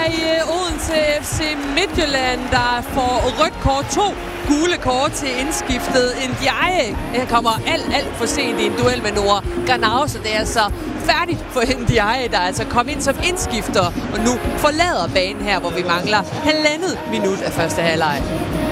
i Odense FC Midtjylland, der får rødt kort, 2 gule kort til indskiftet. Ndiaye kommer alt for sent i en duel med Noah Granau, så det er altså færdigt for Ndiaye, der altså kom ind som indskifter og nu forlader banen her, hvor vi mangler 1,5 minut af første halvleg.